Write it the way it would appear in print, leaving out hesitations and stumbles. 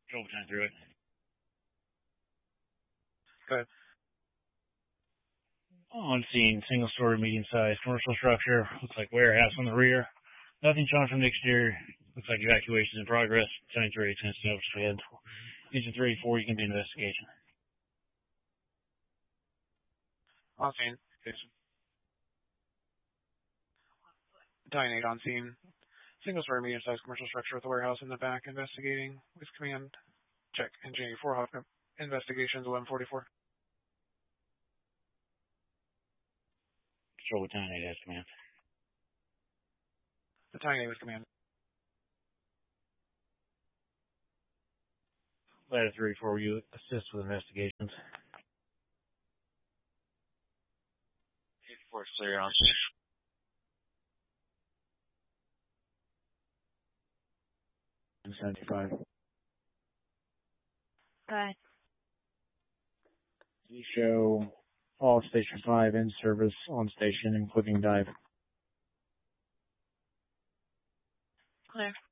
Troubleshooting through it. Go ahead. On scene, single-story, medium-sized commercial structure. Looks like warehouse on the rear. Nothing shown from the exterior. Looks like evacuation in progress. 73, 10 notice we had. Engine 3, 4, you can do investigation. On scene. Battalion 8 on scene. Single-story, medium-sized commercial structure with a warehouse in the back. Investigating. With command. Check. Engine 84. Hawk investigations 1144. Control Battalion 8 has command. Battalion 8 with command. Ladder 3, 4, you assist with investigations. 84 is clear on scene. And 75. Go ahead. You show all Station 5 in service on station, including dive. Clear.